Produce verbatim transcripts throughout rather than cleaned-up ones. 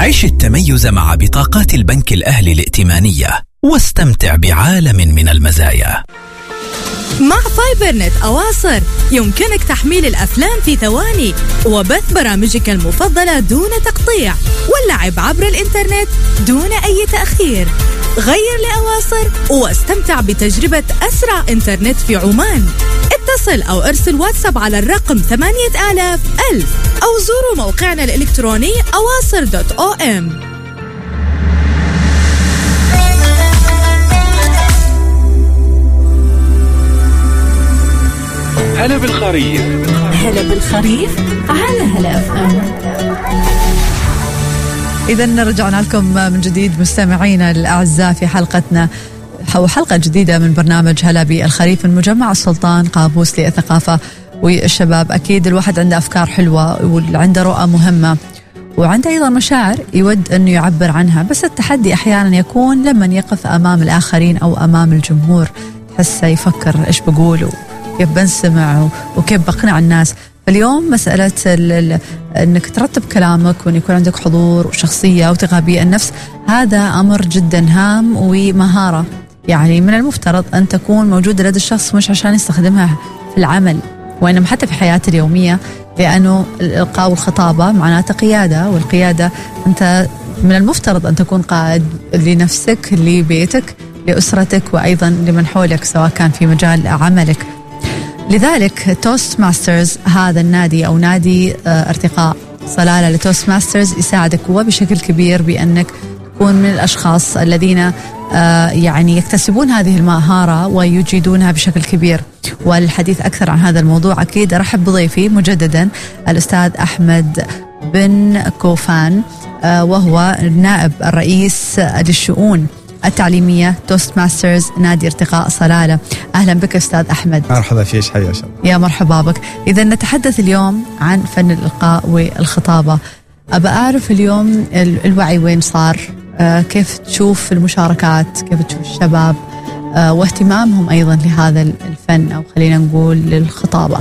عيش التميز مع بطاقات البنك الأهلي الائتمانية واستمتع بعالم من المزايا. مع فايبرنت أواصر يمكنك تحميل الأفلام في ثواني وبث برامجك المفضلة دون تقطيع واللعب عبر الإنترنت دون أي تأخير. غير لأواصر واستمتع بتجربة أسرع إنترنت في عمان. اتصل أو ارسل واتساب على الرقم ثمانية آلاف ألف أو زوروا موقعنا الإلكتروني أواصر دوت أو إم. هلا بالخريف. هلا بالخريف على هلا اف ام. إذا رجعنا لكم من جديد مستمعينا الأعزاء في حلقتنا أو حلقة جديدة من برنامج هلا بالخريف من مجمع السلطان قابوس للثقافة والشباب. أكيد الواحد عنده أفكار حلوة وعنده رؤى مهمة وعنده أيضا مشاعر يود أنه يعبر عنها، بس التحدي أحيانا يكون لما يقف أمام الآخرين أو أمام الجمهور، تحسه يفكر إيش بقول كيف بنسمع وكيف بقنع الناس. فاليوم مسألة أنك ترتب كلامك وأن يكون عندك حضور وشخصية وثقة بالنفس، هذا أمر جدا هام ومهارة يعني من المفترض أن تكون موجودة لدى الشخص، مش عشان يستخدمها في العمل وإنما حتى في حياته اليومية، لأنه الإلقاء والخطابة معناته قيادة، والقيادة أنت من المفترض أن تكون قائد لنفسك، لبيتك، لأسرتك، وأيضا لمن حولك سواء كان في مجال عملك. لذلك توست ماسترز هذا النادي أو نادي ارتقاء صلالة لتوست ماسترز يساعدك وبشكل كبير بأنك تكون من الأشخاص الذين يعني يكتسبون هذه المهارة ويجيدونها بشكل كبير. والحديث أكثر عن هذا الموضوع أكيد أرحب بضيفي مجددا الأستاذ أحمد بن كوفان، وهو نائب الرئيس للشؤون التعليمية توست ماسترز نادي ارتقاء صلالة. أهلا بك أستاذ أحمد. مرحبا فيش، حيا شاء الله. يا مرحبا بك. إذا نتحدث اليوم عن فن الإلقاء والخطابة، أبى أعرف اليوم الوعي وين صار، آه كيف تشوف المشاركات، كيف تشوف الشباب آه واهتمامهم أيضا لهذا الفن أو خلينا نقول للخطابة.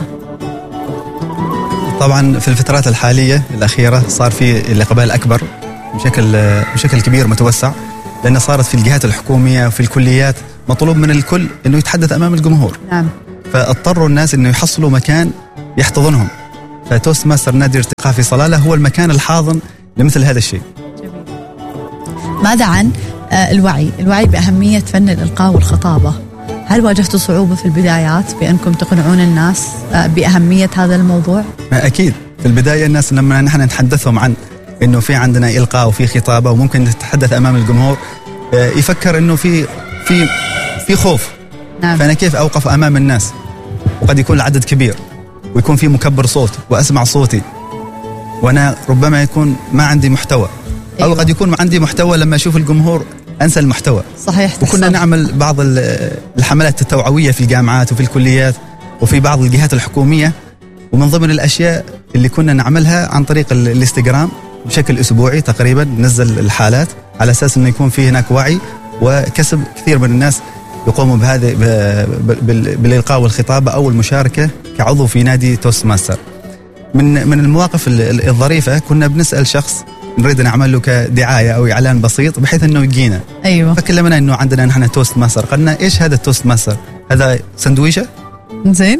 طبعا في الفترات الحالية الأخيرة صار في الإقبال أكبر بشكل بشكل كبير متوسع، لأن صارت في الجهات الحكومية وفي الكليات مطلوب من الكل أنه يتحدث أمام الجمهور. نعم. فاضطروا الناس أنه يحصلوا مكان يحتضنهم، فتوست ماستر نادي ارتقاء في صلالة هو المكان الحاضن لمثل هذا الشيء. جميل. ماذا عن الوعي الوعي بأهمية فن الإلقاء والخطابة؟ هل واجهتوا صعوبة في البدايات بأنكم تقنعون الناس بأهمية هذا الموضوع؟ أكيد في البداية الناس لما نحن نتحدثهم عن إنه في عندنا إلقاء وفي خطابة وممكن نتحدث أمام الجمهور، يفكر إنه في في في خوف. نعم. فأنا كيف أوقف أمام الناس وقد يكون العدد كبير ويكون في مكبر صوت وأسمع صوتي وأنا ربما يكون ما عندي محتوى. أيوة. أو قد يكون عندي محتوى لما أشوف الجمهور أنسى المحتوى. صحيح. وكنا نعمل بعض الحملات التوعوية في الجامعات وفي الكليات وفي بعض الجهات الحكومية، ومن ضمن الأشياء اللي كنا نعملها عن طريق الانستغرام بشكل أسبوعي تقريبا ننزل الحالات على أساس أنه يكون في هناك وعي وكسب كثير من الناس يقوموا بهذه بالإلقاء والخطابة أو المشاركة كعضو في نادي توست ماستر. من من المواقف الظريفة كنا بنسأل شخص نريد نعمل له كدعاية أو إعلان بسيط بحيث أنه يجينا. أيوة. فكلمنا أنه عندنا نحن توست ماستر، قلنا إيش هذا التوست ماستر؟ هذا سندويشة؟ زين.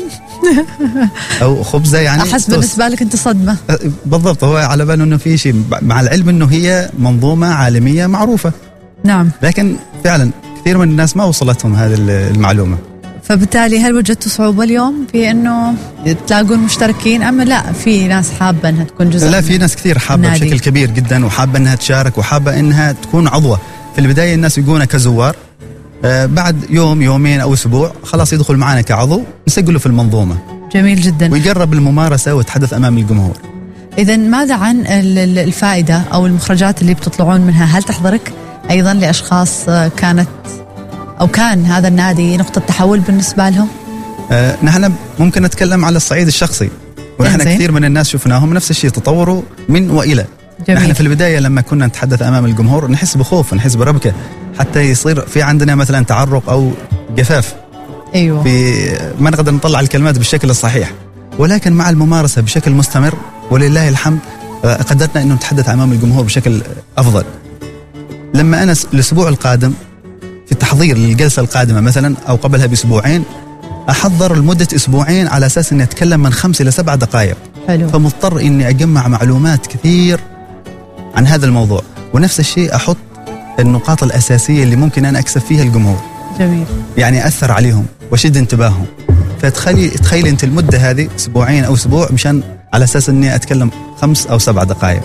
أو خبزة يعني. أحس بالنسبة لك أنت صدمة. بالضبط، هو على باله أنه في شيء، مع العلم أنه هي منظومة عالمية معروفة. نعم. لكن فعلا كثير من الناس ما وصلتهم هذه المعلومة. فبالتالي هل وجدتوا صعوبة اليوم في أنه تلاقون مشتركين، أما لا في ناس حابة أنها تكون جزء؟ لا، في ناس كثير حابة نادي. بشكل كبير جدا وحابة أنها تشارك وحابة أنها تكون عضوة. في البداية الناس يجونا كزوار، آه بعد يوم يومين أو أسبوع خلاص يدخل معنا كعضو، نسجله في المنظومة. جميل جدا. ويجرب الممارسة ويتحدث أمام الجمهور. إذن ماذا عن الفائدة أو المخرجات اللي بتطلعون منها؟ هل تحضرك أيضا لأشخاص كانت أو كان هذا النادي نقطة تحول بالنسبة لهم؟ آه نحن ممكن نتكلم على الصعيد الشخصي، ونحن كثير من الناس شفناهم نفس الشيء تطوروا من وإلى. جميل. نحن في البداية لما كنا نتحدث أمام الجمهور نحس بخوف ونحس بربكة حتى يصير في عندنا مثلا تعرق أو جفاف. أيوة. في ما نقدر نطلع الكلمات بالشكل الصحيح، ولكن مع الممارسة بشكل مستمر ولله الحمد قدرنا أنه نتحدث أمام الجمهور بشكل أفضل. لما أنا الأسبوع القادم في التحضير للجلسة القادمة مثلا أو قبلها بأسبوعين أحضر لمدة أسبوعين على أساس أني أتكلم من خمس إلى سبع دقائق. حلو. فمضطر أني أجمع معلومات كثير عن هذا الموضوع، ونفس الشيء أحط النقاط الأساسية اللي ممكن أنا أكسب فيها الجمهور. جميل. يعني أثر عليهم وشد انتباههم. فتخيلي تخيلي أنت المدة هذه أسبوعين أو أسبوع مشان على أساس أني أتكلم خمس أو سبع دقائق.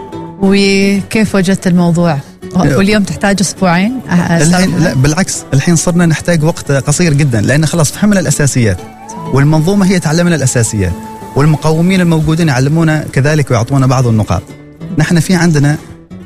وكيف وجدت الموضوع؟ واليوم تحتاج أسبوعين؟ الحين لا بالعكس، الحين صرنا نحتاج وقت قصير جدا لأن خلاص فهمنا الأساسيات، والمنظومة هي تعلمنا الأساسيات، والمقومين الموجودين يعلمونا كذلك ويعطونا بعض النقاط. نحن في عندنا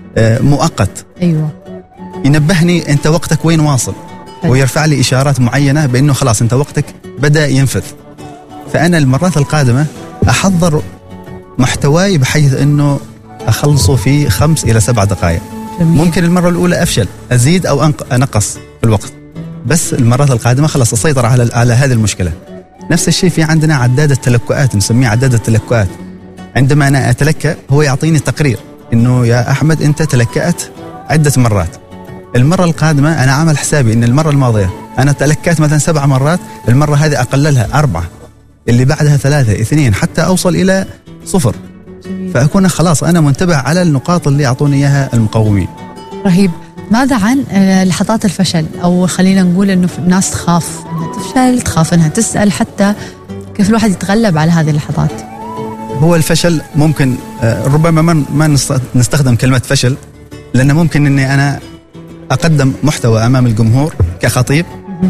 مؤقت أيوة ينبهني أنت وقتك وين واصل، ويرفع لي إشارات معينة بأنه خلاص أنت وقتك بدأ ينفذ. فأنا المرات القادمة أحضر محتواي بحيث أنه أخلصه في خمس إلى سبع دقائق. جميل. ممكن المرة الأولى أفشل أزيد أو أنقص في الوقت، بس المرات القادمة خلاص أسيطر على على هذه المشكلة. نفس الشيء في عندنا عداد التلكؤات، نسميه عداد التلكؤات. عندما أنا أتلكأ هو يعطيني تقرير إنه يا أحمد أنت تلكأت عدة مرات. المرة القادمة أنا عامل حسابي إن المرة الماضية أنا تلكأت مثلا سبع مرات، المرة هذه أقللها أربعة، اللي بعدها ثلاثة اثنين، حتى أوصل إلى صفر. جميل. فأكون خلاص أنا منتبه على النقاط اللي يعطوني إياها المقومين. رهيب. ماذا عن لحظات الفشل، أو خلينا نقول إنه الناس تخاف إنها تفشل، تخاف إنها تسأل، حتى كيف الواحد يتغلب على هذه اللحظات؟ هو الفشل ممكن ربما ما ما نستخدم كلمة فشل، لأنه ممكن إني أنا أقدم محتوى أمام الجمهور كخطيب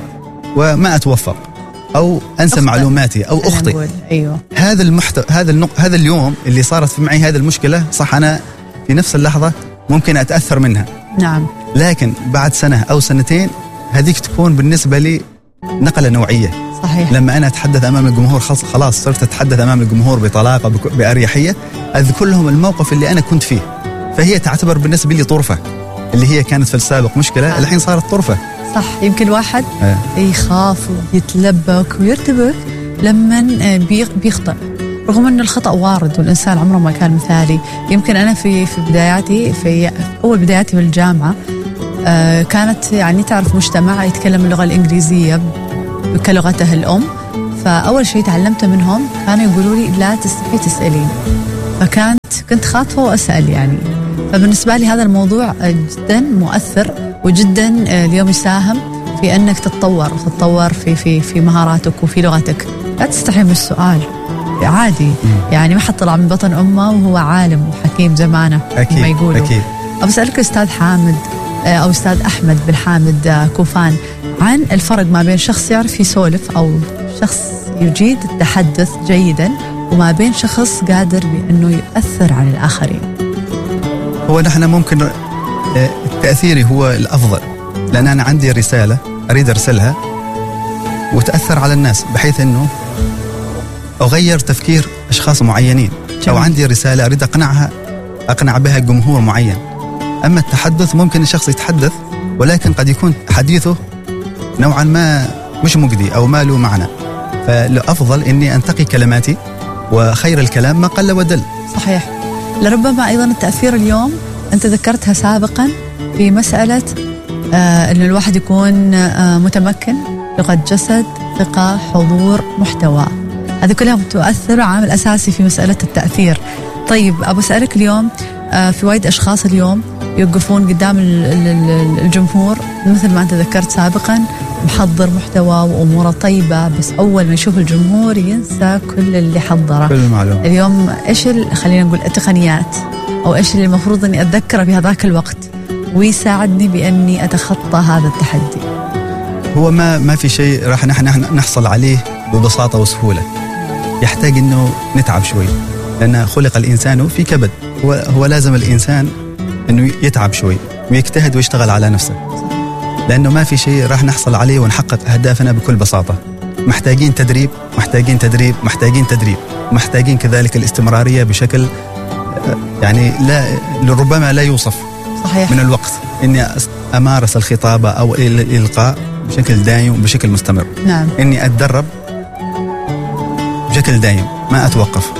وما أتوفق أو أنسى أخطئ. معلوماتي أو أخطئ. أيوة. هذا المحتوى هذا النق... هذا اليوم اللي صارت معي هذه المشكلة، صح أنا في نفس اللحظة ممكن أتأثر منها. نعم. لكن بعد سنة أو سنتين هذيك تكون بالنسبة لي نقلة نوعية. صحيح. لما أنا أتحدث أمام الجمهور خلاص صرت أتحدث أمام الجمهور بطلاقة بأريحية، أذكر لهم الموقف اللي أنا كنت فيه، فهي تعتبر بالنسبة لي طرفة، اللي هي كانت في السابق مشكلة. آه. الحين صارت طرفة. صح. يمكن الواحد آه. يخاف ويتلبك ويرتبك لما بيخطئ، رغم أن الخطأ وارد والإنسان عمره ما كان مثالي. يمكن أنا في في بداياتي في أول بداياتي في الجامعة آه كانت يعني تعرف مجتمع يتكلم اللغة الإنجليزية كلغته الأم، فأول شيء تعلمته منهم كانوا يقولوا لي لا تستحي تسألين، فكانت كنت خاطفة وأسأل يعني. فبالنسبة لي هذا الموضوع جدا مؤثر وجدا اليوم يساهم في أنك تتطور وتتطور في في في مهاراتك وفي لغتك. لا تستحي من السؤال، عادي يعني ما حد طلع من بطن أمه وهو عالم وحكيم زمانه ما يقولوا. أكيد. أسألك أستاذ حامد أو أستاذ أحمد بن حامد كوفان عن الفرق ما بين شخص يعرف يسولف أو شخص يجيد التحدث جيدا، وما بين شخص قادر بأنه يؤثر على الآخرين. هو نحن ممكن التأثيري هو الأفضل، لأن أنا عندي رسالة أريد أرسلها وتأثر على الناس بحيث أنه أغير تفكير أشخاص معينين. جميل. أو عندي رسالة أريد أقنعها أقنع بها جمهور معين. أما التحدث ممكن الشخص يتحدث ولكن قد يكون حديثه نوعا ما مش مجدي أو ما له معنى، فالأفضل أني أنتقي كلماتي، وخير الكلام ما قل ودل. صحيح. لربما أيضا التأثير اليوم أنت ذكرتها سابقا في مسألة آه أن الواحد يكون آه متمكن، لغة جسد، ثقة، حضور، محتوى، هذه كلها تؤثر عامل أساسي في مسألة التأثير. طيب أبو أسألك اليوم آه في وايد أشخاص اليوم يوقفون قدام الجمهور مثل ما أنت ذكرت سابقا محضر محتوى وأموره طيبة، بس أول ما يشوف الجمهور ينسى كل اللي حضره. كل المعلومة. اليوم إيش خلينا نقول التقنيات أو إيش اللي المفروض أني أتذكره في هذاك الوقت ويساعدني بأني أتخطى هذا التحدي؟ هو ما ما في شيء راح نحن نحصل عليه ببساطة وسهولة، يحتاج إنه نتعب شوي، لأن خلق الإنسان في كبد. هو هو لازم الإنسان إنه يتعب شوي ويجتهد ويشتغل على نفسه، لأنه ما في شيء راح نحصل عليه ونحقق أهدافنا بكل بساطة. محتاجين تدريب، محتاجين تدريب، محتاجين تدريب، محتاجين كذلك الاستمرارية بشكل يعني لا لربما لا يوصف. صحيح. من الوقت إني أمارس الخطابة أو الإلقاء بشكل دائم وبشكل مستمر. نعم. إني أتدرب بشكل دائم ما أتوقف.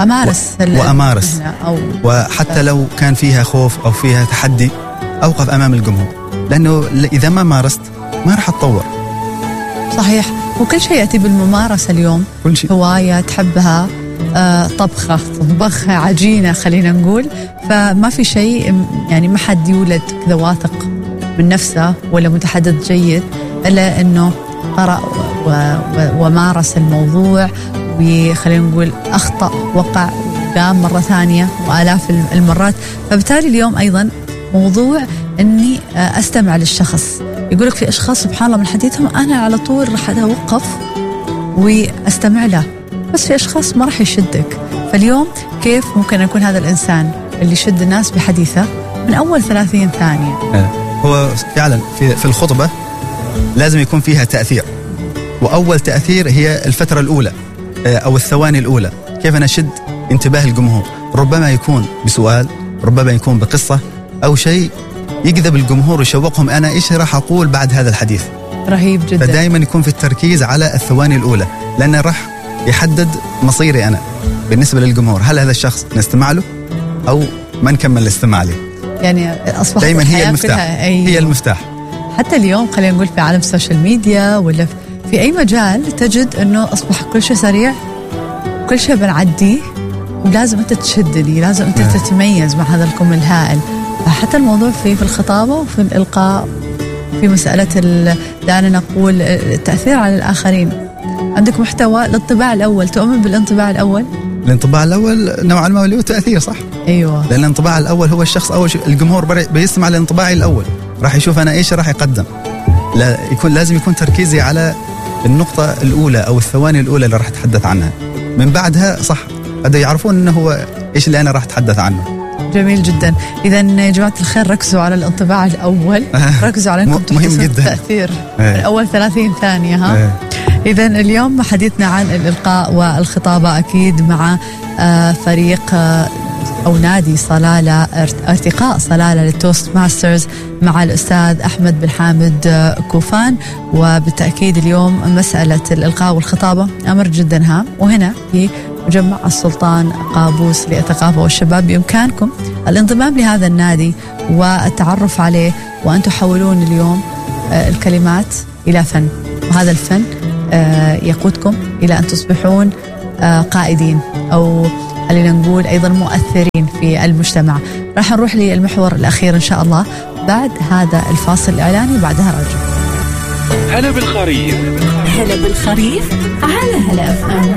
أمارس و... وأمارس أو وحتى لو كان فيها خوف أو فيها تحدي أوقف أمام الجمهور، لأنه إذا ما مارست ما راح أتطور. صحيح، وكل شيء يأتي بالممارسة اليوم. كل شيء. هواية تحبها، آه طبخة تطبخها، عجينة خلينا نقول، فما في شيء يعني ما حد يولد كذا واثق من نفسه ولا متحدث جيد إلا أنه قرأ و... و... ومارس الموضوع، وخلينا نقول أخطأ، وقع، قام مرة ثانية وآلاف المرات. فبالتالي اليوم أيضا موضوع أني أستمع للشخص. يقولك في أشخاص سبحان الله من حديثهم أنا على طول راح أتوقف وأستمع له، بس في أشخاص ما راح يشدك. فاليوم كيف ممكن يكون هذا الإنسان اللي يشد الناس بحديثه من أول ثلاثين ثانية؟ هو فعلا في, في الخطبة لازم يكون فيها تأثير، وأول تأثير هي الفترة الأولى أو الثواني الأولى. كيف أنا أشد انتباه الجمهور؟ ربما يكون بسؤال، ربما يكون بقصة أو شيء يجذب الجمهور ويشوقهم أنا إيش راح أقول بعد هذا الحديث. رهيب جدا. فدائما يكون في التركيز على الثواني الأولى، لأنه راح يحدد مصيري أنا بالنسبة للجمهور. هل هذا الشخص نستمع له أو ما نكمل الاستماع له؟ يعني أصبحت دائما هي المفتاح. أيوة. هي المفتاح. حتى اليوم خلينا نقول في عالم السوشيال ميديا ولا في أي مجال تجد أنه أصبح كل شيء سريع، كل شيء بنعديه، ولازم أنت تشدني، لازم أنت آه. تتميز مع هذا الكم الهائل. فحتى الموضوع في في الخطابة وفي الإلقاء، في مسألة دعنا نقول التأثير على الآخرين. عندك محتوى الانطباع الأول، تؤمن بالانطباع الأول؟ الانطباع الأول نوعا ما له تأثير، صح؟ أيوة. لأن الانطباع الأول هو الشخص أول شيء الجمهور بيسمع لانطباعي الأول، راح يشوف أنا إيش راح يقدم. لا يكون لازم يكون تركيزي على النقطة الأولى أو الثواني الأولى اللي راح أتحدث عنها. من بعدها صح هذا يعرفون إنه هو إيش اللي أنا راح أتحدث عنه. جميل جدا. إذا يا جماعة الخير ركزوا على الانطباع الأول، ركزوا على أنكم مهم جدا التأثير من أول ثلاثين ثانية. ها. إذا اليوم حديثنا عن الإلقاء والخطابة، أكيد مع فريق أو نادي صلالة، ارتقاء صلالة للتوست ماسترز، مع الأستاذ أحمد بن حامد كوفان. وبالتأكيد اليوم مسألة الإلقاء والخطابة أمر جدا هام، وهنا في مجمع السلطان قابوس للثقافة والشباب بإمكانكم الانضمام لهذا النادي والتعرف عليه، وأن تحولون اليوم الكلمات إلى فن، وهذا الفن يقودكم إلى أن تصبحون قائدين أو خلينا نقول أيضا مؤثرين في المجتمع. راح نروح للمحور الأخير إن شاء الله بعد هذا الفاصل الإعلاني، بعدها راجع. هلا بالخريف. هلا بالخريف على هلا اف ام.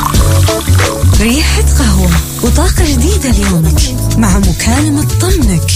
ريحة قهوة وطاقة جديدة ليومك مع مكالمة طنك.